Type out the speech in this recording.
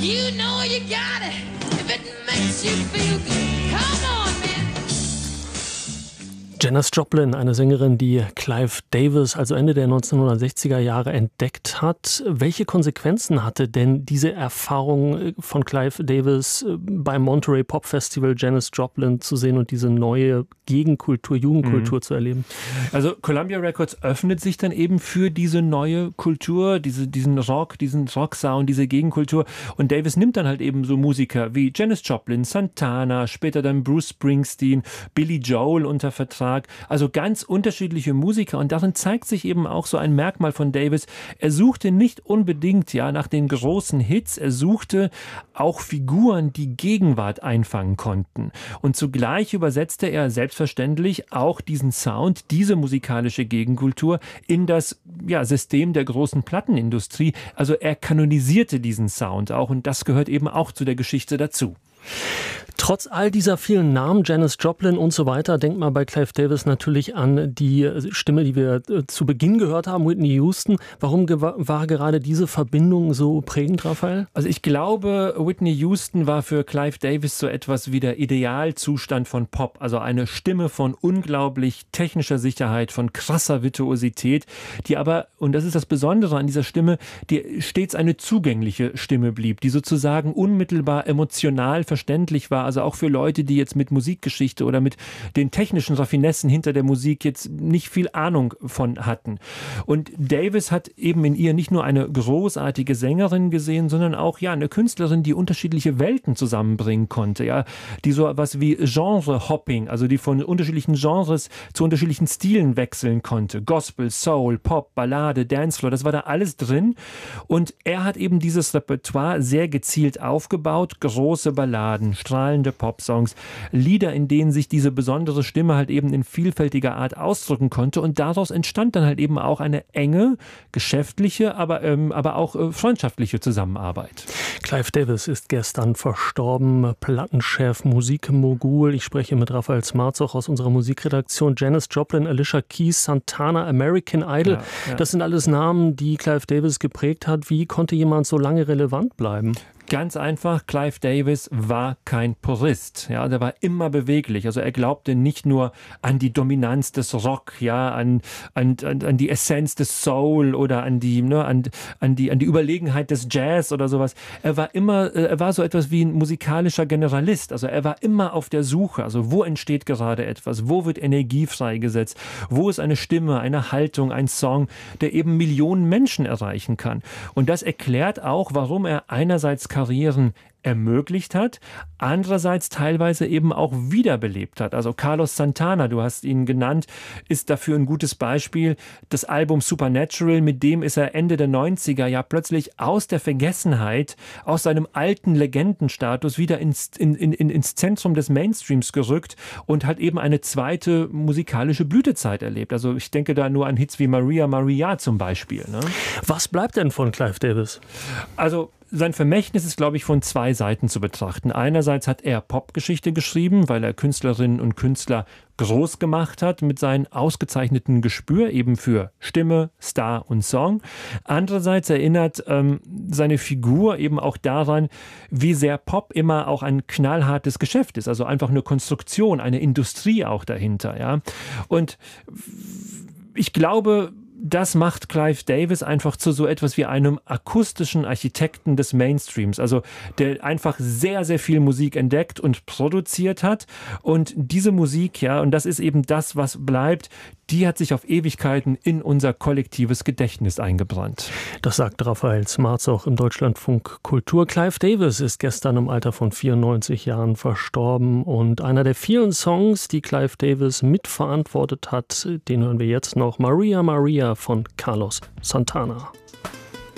You know you got it if it makes you feel good. Come on, man. Janis Joplin, eine Sängerin, die Clive Davis also Ende der 1960er Jahre entdeckt hat. Welche Konsequenzen hatte denn diese Erfahrung von Clive Davis beim Monterey Pop Festival, Janis Joplin zu sehen und diese neue Gegenkultur, Jugendkultur zu erleben? Also Columbia Records öffnet sich dann eben für diese neue Kultur, diesen Rock-Sound, diese Gegenkultur. Und Davis nimmt dann halt eben so Musiker wie Janis Joplin, Santana, später dann Bruce Springsteen, Billy Joel unter Vertrag. Also ganz unterschiedliche Musiker. Und darin zeigt sich eben auch so ein Merkmal von Davis. Er suchte nicht unbedingt nach den großen Hits. Er suchte auch Figuren, die Gegenwart einfangen konnten. Und zugleich übersetzte er selbstverständlich auch diesen Sound, diese musikalische Gegenkultur in das System der großen Plattenindustrie. Also er kanonisierte diesen Sound auch. Und das gehört eben auch zu der Geschichte dazu. Trotz all dieser vielen Namen, Janis Joplin und so weiter, denkt man bei Clive Davis natürlich an die Stimme, die wir zu Beginn gehört haben, Whitney Houston. Warum war gerade diese Verbindung so prägend, Raphael? Also ich glaube, Whitney Houston war für Clive Davis so etwas wie der Idealzustand von Pop. Also eine Stimme von unglaublich technischer Sicherheit, von krasser Virtuosität, die aber, und das ist das Besondere an dieser Stimme, die stets eine zugängliche Stimme blieb, die sozusagen unmittelbar emotional verständlich war. Also auch für Leute, die jetzt mit Musikgeschichte oder mit den technischen Raffinessen hinter der Musik jetzt nicht viel Ahnung von hatten. Und Davis hat eben in ihr nicht nur eine großartige Sängerin gesehen, sondern auch eine Künstlerin, die unterschiedliche Welten zusammenbringen konnte, die so was wie Genre-Hopping, also die von unterschiedlichen Genres zu unterschiedlichen Stilen wechseln konnte. Gospel, Soul, Pop, Ballade, Dancefloor, das war da alles drin. Und er hat eben dieses Repertoire sehr gezielt aufgebaut, große Balladen, strahlende Popsongs, Lieder, in denen sich diese besondere Stimme halt eben in vielfältiger Art ausdrücken konnte, und daraus entstand dann halt eben auch eine enge, geschäftliche, aber auch freundschaftliche Zusammenarbeit. Clive Davis ist gestern verstorben, Plattenchef, Musikmogul. Ich spreche mit Raphael Smarzoch aus unserer Musikredaktion. Janis Joplin, Alicia Keys, Santana, American Idol. Ja. Das sind alles Namen, die Clive Davis geprägt hat. Wie konnte jemand so lange relevant bleiben? Ganz einfach, Clive Davis war kein Purist, der war immer beweglich. Also er glaubte nicht nur an die Dominanz des Rock, an die Essenz des Soul oder an die Überlegenheit des Jazz oder sowas. Er war so etwas wie ein musikalischer Generalist. Also er war immer auf der Suche. Also wo entsteht gerade etwas? Wo wird Energie freigesetzt? Wo ist eine Stimme, eine Haltung, ein Song, der eben Millionen Menschen erreichen kann? Und das erklärt auch, warum er einerseits Karrieren ermöglicht hat, andererseits teilweise eben auch wiederbelebt hat. Also Carlos Santana, du hast ihn genannt, ist dafür ein gutes Beispiel. Das Album Supernatural, mit dem ist er Ende der 90er plötzlich aus der Vergessenheit, aus seinem alten Legendenstatus wieder ins Zentrum des Mainstreams gerückt und hat eben eine zweite musikalische Blütezeit erlebt. Also ich denke da nur an Hits wie Maria Maria zum Beispiel. Ne? Was bleibt denn von Clive Davis? Also sein Vermächtnis ist, glaube ich, von zwei Seiten zu betrachten. Einerseits hat er Popgeschichte geschrieben, weil er Künstlerinnen und Künstler groß gemacht hat mit seinem ausgezeichneten Gespür eben für Stimme, Star und Song. Andererseits erinnert seine Figur eben auch daran, wie sehr Pop immer auch ein knallhartes Geschäft ist. Also einfach eine Konstruktion, eine Industrie auch dahinter. Und ich glaube, das macht Clive Davis einfach zu so etwas wie einem akustischen Architekten des Mainstreams, also der einfach sehr, sehr viel Musik entdeckt und produziert hat, und diese Musik, und das ist eben das, was bleibt, die hat sich auf Ewigkeiten in unser kollektives Gedächtnis eingebrannt. Das sagt Raphael Smarzoch im Deutschlandfunk Kultur. Clive Davis ist gestern im Alter von 94 Jahren verstorben, und einer der vielen Songs, die Clive Davis mitverantwortet hat, den hören wir jetzt noch. Maria Maria von Carlos Santana.